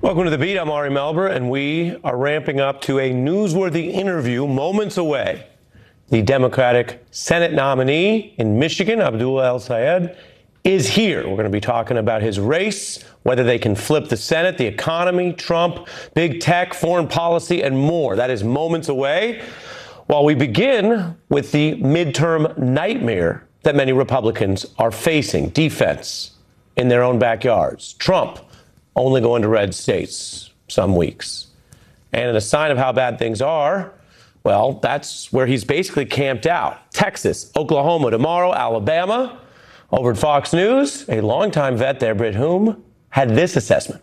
Welcome to The Beat. I'm Ari Melber, and we are ramping up to a newsworthy interview moments away. The Democratic Senate nominee in Michigan, Abdul El-Sayed, is here. We're going to be talking about his race, whether they can flip the Senate, the economy, Trump, big tech, foreign policy, and more. That is moments away. While we begin with the midterm nightmare that many Republicans are facing, defense in their own backyards. Trump only going to red states some weeks. And in a sign of how bad things are, well, that's where he's basically camped out. Texas, Oklahoma tomorrow, Alabama. Over at Fox News, a longtime vet there, Brit Hume, had this assessment.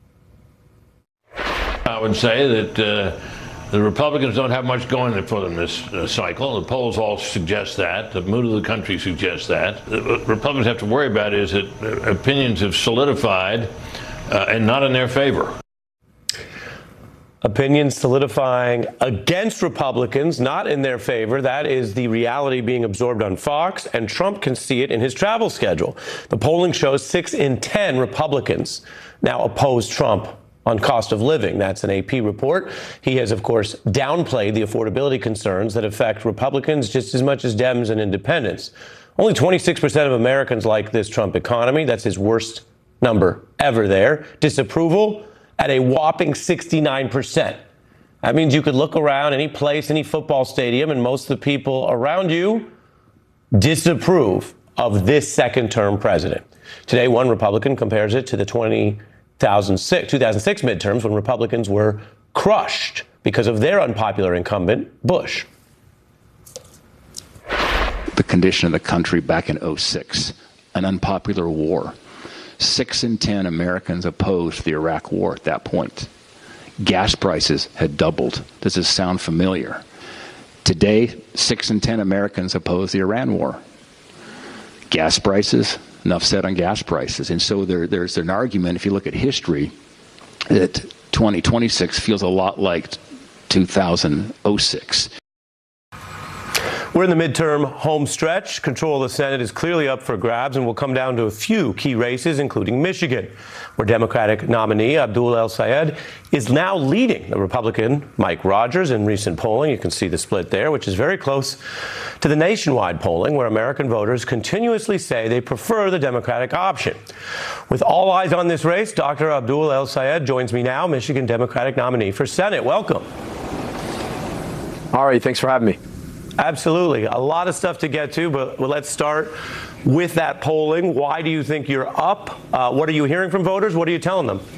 I would say that the Republicans don't have much going for them this cycle. The polls all suggest that. The mood of the country suggests that. What Republicans have to worry about is that opinions have solidified and not in their favor. Opinions solidifying against Republicans, not in their favor. That is the reality being absorbed on Fox, and Trump can see it in his travel schedule. The polling shows 6 in 10 Republicans now oppose Trump on cost of living. That's an AP report. He has, of course, downplayed the affordability concerns that affect Republicans just as much as Dems and independents. Only 26% of Americans like this Trump economy. That's his worst number ever there. Disapproval at a whopping 69%. That means you could look around any place, any football stadium, and most of the people around you disapprove of this second-term president. Today, one Republican compares it to the 2006 midterms when Republicans were crushed because of their unpopular incumbent, Bush. The condition of the country back in 2006, an unpopular war. 6 in 10 Americans opposed the Iraq War at that point. Gas prices had doubled. Does this sound familiar? Today, 6 in 10 Americans oppose the Iran War. Gas prices, enough said on gas prices. And so there's an argument, if you look at history, that 2026 feels a lot like 2006. We're in the midterm home stretch. Control of the Senate is clearly up for grabs and will come down to a few key races, including Michigan, where Democratic nominee Abdul El-Sayed is now leading the Republican Mike Rogers in recent polling. You can see the split there, which is very close to the nationwide polling, where American voters continuously say they prefer the Democratic option. With all eyes on this race, Dr. Abdul El-Sayed joins me now, Michigan Democratic nominee for Senate. Welcome. Ari, thanks for having me. Absolutely. A lot of stuff to get to, but let's start with that polling. Why do you think you're up? What are you hearing from voters? What are you telling them?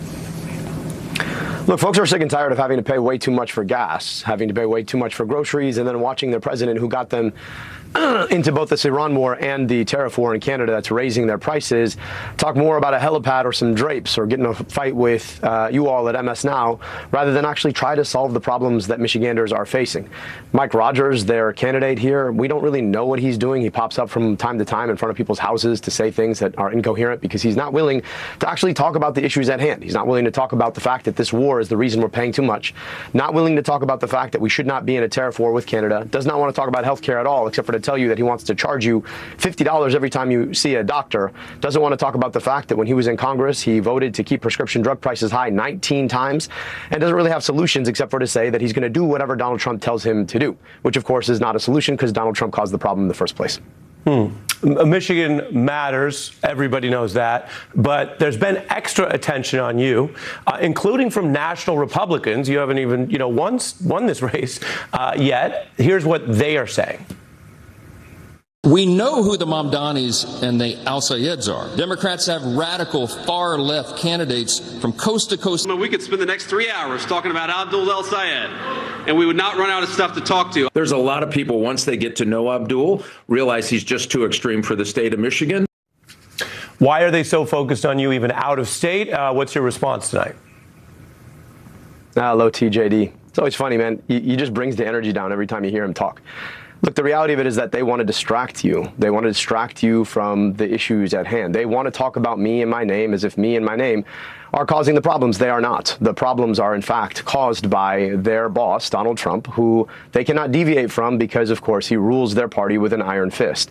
Look, folks are sick and tired of having to pay way too much for gas, having to pay way too much for groceries, and then watching their president, who got them into both this Iran war and the tariff war in Canada that's raising their prices, talk more about a helipad or some drapes or getting a fight with you all at MS Now, rather than actually try to solve the problems that Michiganders are facing. Mike Rogers, their candidate here, we don't really know what he's doing. He pops up from time to time in front of people's houses to say things that are incoherent because he's not willing to actually talk about the issues at hand. He's not willing to talk about the fact that this war is the reason we're paying too much, not willing to talk about the fact that we should not be in a tariff war with Canada, does not want to talk about health care at all, except for to tell you that he wants to charge you $50 every time you see a doctor, doesn't want to talk about the fact that when he was in Congress, he voted to keep prescription drug prices high 19 times, and doesn't really have solutions except for to say that he's going to do whatever Donald Trump tells him to do, which of course is not a solution because Donald Trump caused the problem in the first place. Michigan matters. Everybody knows that. But there's been extra attention on you, including from national Republicans. You haven't even, won this race yet. Here's what they are saying. We know who the Mamdanis and the Al-Sayeds are. Democrats have radical far-left candidates from coast to coast. We could spend the next 3 hours talking about Abdul El-Sayed, and we would not run out of stuff to talk to. There's a lot of people, once they get to know Abdul, realize he's just too extreme for the state of Michigan. Why are they so focused on you even out of state? What's your response tonight? Hello, TJD. It's always funny, man. He just brings the energy down every time you hear him talk. Look, the reality of it is that they want to distract you. They want to distract you from the issues at hand. They want to talk about me and my name as if me and my name are causing the problems. They are not. The problems are, in fact, caused by their boss, Donald Trump, who they cannot deviate from because, of course, he rules their party with an iron fist.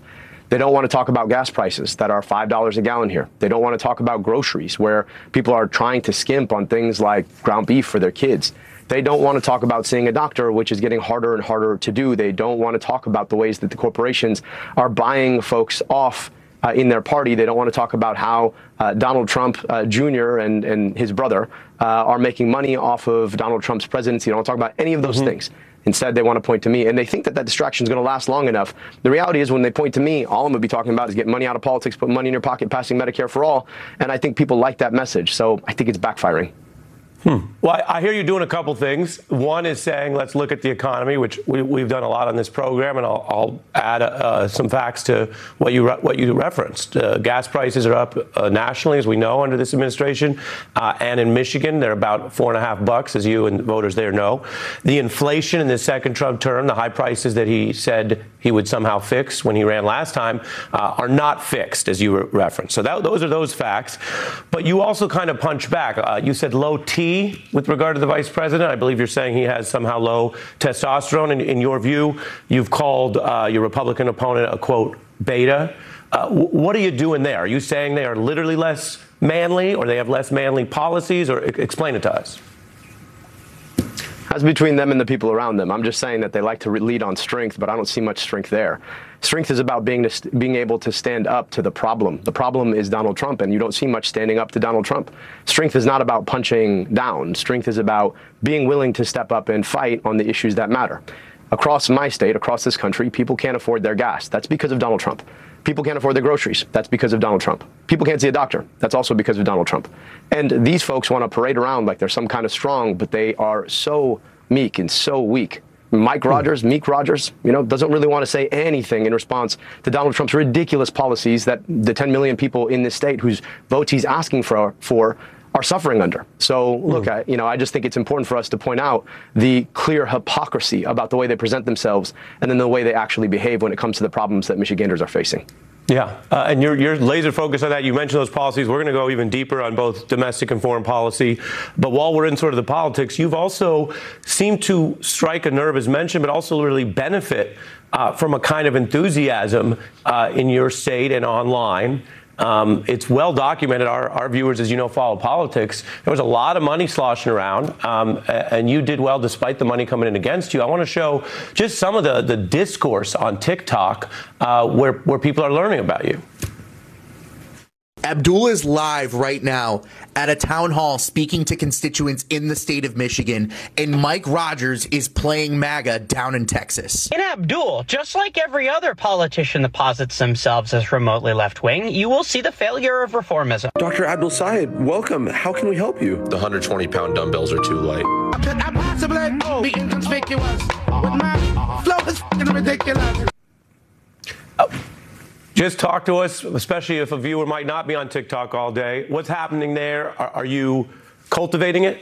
They don't want to talk about gas prices that are $5 a gallon here. They don't want to talk about groceries where people are trying to skimp on things like ground beef for their kids. They don't want to talk about seeing a doctor, which is getting harder and harder to do. They don't want to talk about the ways that the corporations are buying folks off in their party. They don't want to talk about how Donald Trump Jr. and his brother are making money off of Donald Trump's presidency. They don't want to talk about any of those things. Instead, they want to point to me, and they think that that distraction is going to last long enough. The reality is when they point to me, all I'm going to be talking about is getting money out of politics, putting money in your pocket, passing Medicare for all, and I think people like that message. So I think it's backfiring. Well, I hear you doing a couple things. One is saying, let's look at the economy, which we've done a lot on this program, and I'll add some facts to what you referenced. Gas prices are up nationally, as we know, under this administration, and in Michigan, they're about $4.50, as you and voters there know. The inflation in the second Trump term, the high prices that he said he would somehow fix when he ran last time, are not fixed, as you referenced. So those are those facts. But you also kind of punch back. You said low T with regard to the vice president. I believe you're saying he has somehow low testosterone. In your view, you've called your Republican opponent a, quote, beta. What are you doing there? Are you saying they are literally less manly, or they have less manly policies, or explain it to us? That's between them and the people around them. I'm just saying that they like to lead on strength, but I don't see much strength there. Strength is about being able to stand up to the problem. The problem is Donald Trump, and you don't see much standing up to Donald Trump. Strength is not about punching down. Strength is about being willing to step up and fight on the issues that matter. Across my state, across this country, people can't afford their gas. That's because of Donald Trump. People can't afford their groceries. That's because of Donald Trump. People can't see a doctor. That's also because of Donald Trump. And these folks want to parade around like they're some kind of strong, but they are so meek and so weak. Meek Rogers, doesn't really want to say anything in response to Donald Trump's ridiculous policies that the 10 million people in this state whose votes he's asking for are suffering under. So look, I just think it's important for us to point out the clear hypocrisy about the way they present themselves and then the way they actually behave when it comes to the problems that Michiganders are facing. Yeah, and you're laser focused on that. You mentioned those policies. We're going to go even deeper on both domestic and foreign policy. But while we're in sort of the politics, you've also seemed to strike a nerve, as mentioned, but also really benefit from a kind of enthusiasm in your state and online. It's well documented. Our viewers, as you know, follow politics. There was a lot of money sloshing around, and you did well despite the money coming in against you. I want to show just some of the discourse on TikTok where people are learning about you. Abdul is live right now at a town hall speaking to constituents in the state of Michigan, and Mike Rogers is playing MAGA down in Texas. In Abdul, just like every other politician that posits themselves as remotely left-wing, you will see the failure of reformism. Dr. Abdul Sayed, welcome. How can we help you? The 120-pound dumbbells are too light. Could I possibly be inconspicuous with my flow is f***ing ridiculous? Just talk to us, especially if a viewer might not be on TikTok all day. What's happening there? Are you cultivating it?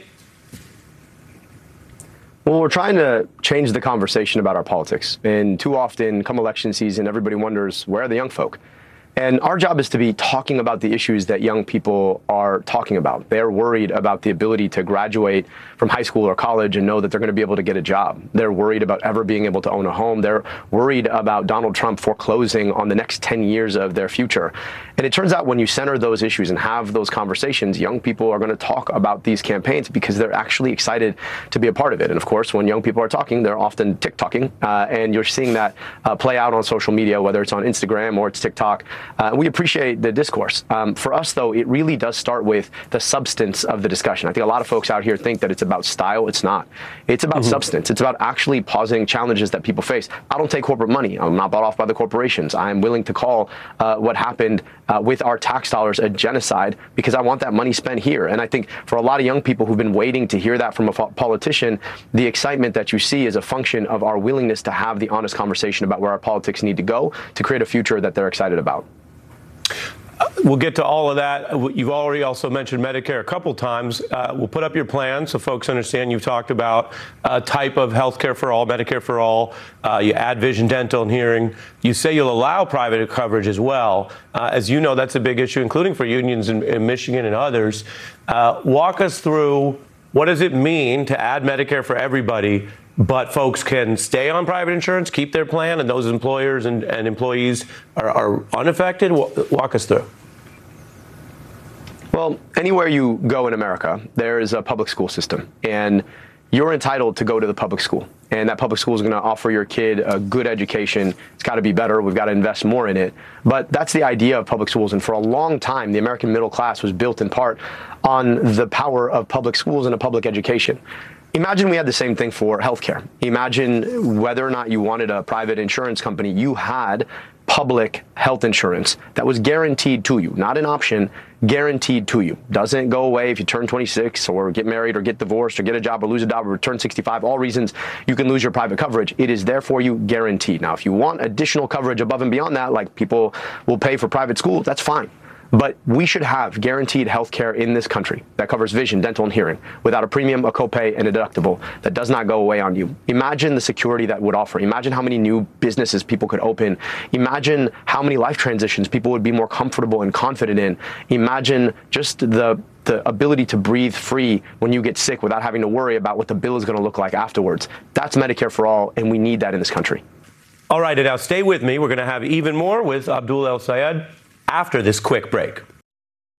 Well, we're trying to change the conversation about our politics. And too often, come election season, everybody wonders, where are the young folk? And our job is to be talking about the issues that young people are talking about. They're worried about the ability to graduate from high school or college and know that they're going to be able to get a job. They're worried about ever being able to own a home. They're worried about Donald Trump foreclosing on the next 10 years of their future. And it turns out when you center those issues and have those conversations, young people are going to talk about these campaigns because they're actually excited to be a part of it. And of course, when young people are talking, they're often TikToking. And you're seeing that play out on social media, whether it's on Instagram or it's TikTok. We appreciate the discourse. For us, though, it really does start with the substance of the discussion. I think a lot of folks out here think that it's about style. It's not. It's about substance. It's about actually pausing challenges that people face. I don't take corporate money. I'm not bought off by the corporations. I'm willing to call what happened with our tax dollars a genocide because I want that money spent here. And I think for a lot of young people who've been waiting to hear that from a politician, the excitement that you see is a function of our willingness to have the honest conversation about where our politics need to go to create a future that they're excited about. We'll get to all of that. You've already also mentioned Medicare a couple times. We'll put up your plan so folks understand. You've talked about a type of health care for all, Medicare for all. You add vision, dental, and hearing. You say you'll allow private coverage as well. As you know, that's a big issue, including for unions in Michigan and others. Walk us through what does it mean to add Medicare for everybody but folks can stay on private insurance, keep their plan, and those employers and employees are unaffected? Walk us through. Well, anywhere you go in America, there is a public school system, and you're entitled to go to the public school. And that public school is going to offer your kid a good education. It's got to be better. We've got to invest more in it. But that's the idea of public schools. And for a long time, the American middle class was built in part on the power of public schools and a public education. Imagine we had the same thing for healthcare. Imagine whether or not you wanted a private insurance company, you had public health insurance that was guaranteed to you, not an option, guaranteed to you. Doesn't go away if you turn 26 or get married or get divorced or get a job or lose a job or turn 65, all reasons you can lose your private coverage. It is there for you, guaranteed. Now, if you want additional coverage above and beyond that, like people will pay for private schools, that's fine. But we should have guaranteed health care in this country that covers vision, dental, and hearing without a premium, a copay, and a deductible that does not go away on you. Imagine the security that would offer. Imagine how many new businesses people could open. Imagine how many life transitions people would be more comfortable and confident in. Imagine just the ability to breathe free when you get sick without having to worry about what the bill is going to look like afterwards. That's Medicare for all, and we need that in this country. All right, and now stay with me. We're going to have even more with Abdul El Sayed after this quick break.